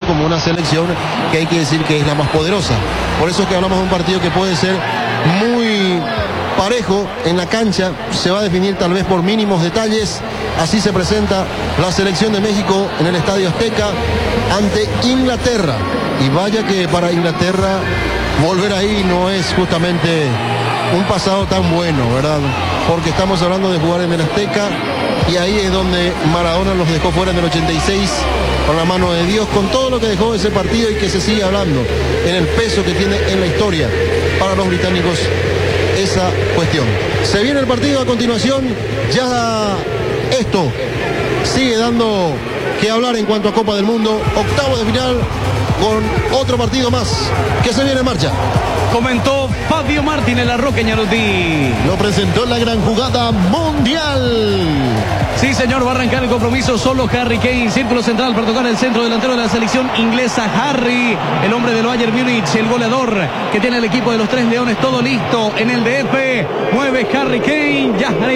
como una selección que hay que decir que es la más poderosa. Por eso es que hablamos de un partido que puede ser muy parejo en la cancha, se va a definir tal vez por mínimos detalles. Así se presenta la selección de México en el Estadio Azteca ante Inglaterra. Y vaya que para Inglaterra volver ahí no es justamente un pasado tan bueno, ¿verdad? Porque estamos hablando de jugar en el Azteca y ahí es donde Maradona los dejó fuera en el 86 con la mano de Dios, con todo lo que dejó ese partido y que se sigue hablando en el peso que tiene en la historia para los británicos esa cuestión. Se viene el partido a continuación, ya esto sigue dando que hablar en cuanto a Copa del Mundo, octavo de final con otro partido más que se viene en marcha. Comentó Fabio Martínez La Roca Ñarutí. Lo presentó la gran jugada mundial. Sí, señor, va a arrancar el compromiso solo Harry Kane, círculo central para tocar el centro delantero de la selección inglesa. Harry, el hombre del Bayern Múnich, el goleador que tiene el equipo de los Tres Leones, todo listo en el DF. Mueve Harry Kane,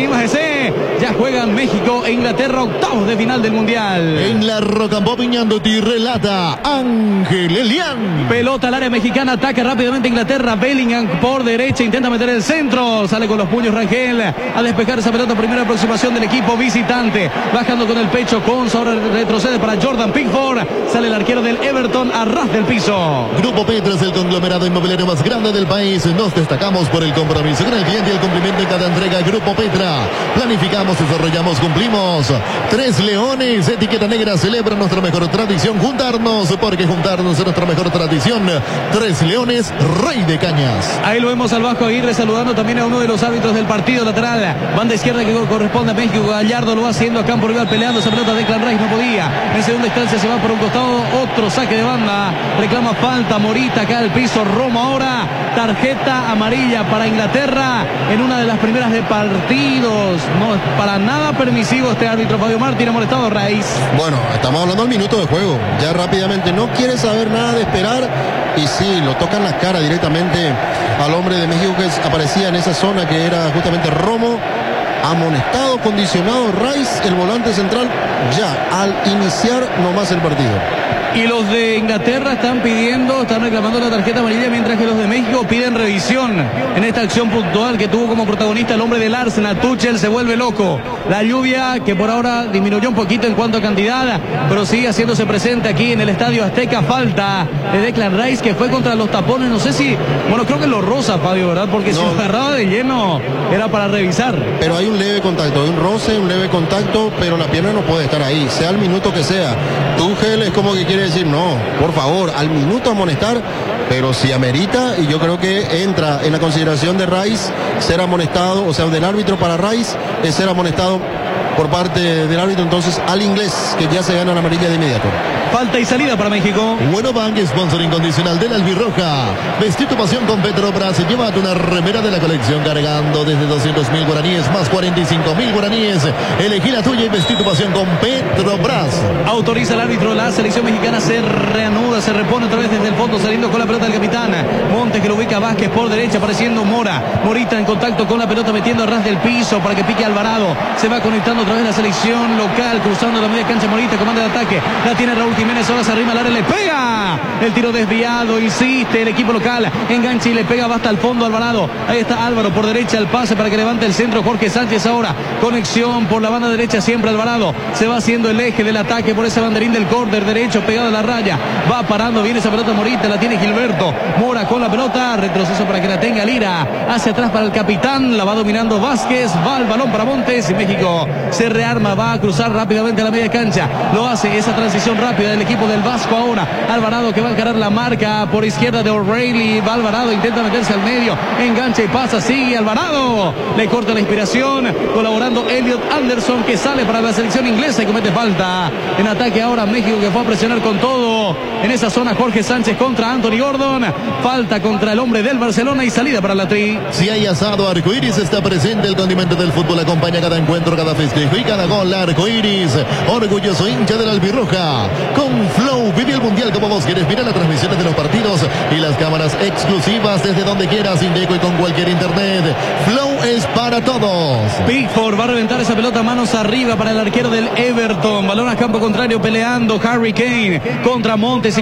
ya juegan México e Inglaterra, octavos de final del Mundial. En La Roca Ñarutí relata Ángel Elián. Pelota al área mexicana, ataca rápidamente Inglaterra. Bellingham por derecha, intenta meter el centro, sale con los puños Rangel a despejar esa pelota. Primera aproximación del equipo visitante, bajando con el pecho. Cons ahora retrocede para Jordan Pickford, sale el arquero del Everton a ras del piso. Grupo Petra es el conglomerado inmobiliario más grande del país. Nos destacamos por el compromiso con el cliente y el cumplimiento en cada entrega. Grupo Petra, planificamos, desarrollamos, cumplimos. Tres Leones, etiqueta negra, celebra nuestra mejor tradición, juntarnos, porque juntarnos es nuestra mejor tradición. Tres Leones, Rey de Cañas. Ahí lo vemos al Vasco Aguirre saludando también a uno de los árbitros del partido lateral. Banda izquierda que corresponde a México. Gallardo lo va haciendo a campo rival, peleando esa pelota. Declan Rice no podía. En segunda instancia se va por un costado. Otro saque de banda. Reclama falta. Morita acá al piso. Romo ahora. Tarjeta amarilla para Inglaterra en una de las primeras de partidos. No es para nada permisivo este árbitro. Fabio Martín ha molestado a Rice. Bueno, estamos hablando del minuto de juego. Ya rápidamente no quiere saber nada de esperar. Y sí, lo tocan la cara directamente al hombre de México que aparecía en esa zona que era justamente Romo. Amonestado, condicionado Rice, el volante central, ya al iniciar nomás el partido. Y los de Inglaterra están reclamando la tarjeta amarilla, mientras que los de México piden revisión en esta acción puntual que tuvo como protagonista el hombre del Arsenal. Tuchel se vuelve loco. La lluvia que por ahora disminuyó un poquito en cuanto a cantidad, pero sigue haciéndose presente aquí en el Estadio Azteca. Falta de Declan Rice, que fue contra los tapones. No sé si, creo que lo roza, Fabio, ¿verdad? Porque si lo agarraba de lleno era para revisar. Pero hay un leve contacto, hay un roce, un leve contacto, pero la pierna no puede estar ahí, sea el minuto que sea. Tuchel es como que quiere decir, no, por favor, al minuto amonestar, pero si amerita, y yo creo que entra en la consideración de Rice ser amonestado, o sea, del árbitro para Rice es ser amonestado por parte del árbitro, entonces al inglés, que ya se gana la amarilla de inmediato. Falta y salida para México. Bueno Bank, sponsor incondicional de la albirroja. Vestí tu pasión con Petrobras. Llévate una remera de la colección cargando desde 200.000 guaraníes más 45.000 guaraníes. Elegí la tuya y vestí tu pasión con Petrobras. Autoriza el árbitro. La selección mexicana se reanuda, se repone otra vez desde el fondo, saliendo con la pelota del capitán Montes, que lo ubica Vázquez por derecha, apareciendo Mora. Morita en contacto con la pelota, metiendo a ras del piso para que pique Alvarado. Se va conectando otra vez la selección local, cruzando la media cancha. Morita comanda el ataque. La tiene Raúl Jiménez, ahora se arrima al área, le pega. El tiro desviado, insiste el equipo local. Engancha y le pega, va hasta el fondo Alvarado. Ahí está Álvaro por derecha, el pase para que levante el centro. Jorge Sánchez ahora. Conexión por la banda derecha, siempre Alvarado. Se va haciendo el eje del ataque por ese banderín del córner derecho, pegado a la raya. Va parando bien esa pelota Morita, la tiene Gilberto. Mora con la pelota, retroceso para que la tenga Lira. Hacia atrás para el capitán, la va dominando Vázquez. Va el balón para Montes y México se rearma, va a cruzar rápidamente a la media cancha. Lo hace esa transición rápida del equipo del Vasco ahora. Alvarado que va a encarar la marca por izquierda de O'Reilly. Va Alvarado, intenta meterse al medio. Engancha y pasa, sigue Alvarado. Le corta la inspiración. Colaborando Elliot Anderson, que sale para la selección inglesa y comete falta. En ataque ahora México, que fue a presionar con todo. En esa zona Jorge Sánchez contra Anthony Gordon. Falta contra el hombre del Barcelona y salida para la tri. Si hay asado, arcoiris está presente. El condimento del fútbol acompaña cada encuentro, cada festejo y cada gol. Arcoiris, orgulloso hincha de la albirroja. Con Flow, vive el mundial como vos quieres. Mira las transmisiones de los partidos y las cámaras exclusivas desde donde quieras, Indeco y con cualquier internet. Flow es para todos. Pickford va a reventar esa pelota manos arriba para el arquero del Everton. Balón a campo contrario, peleando Harry Kane contra Montes.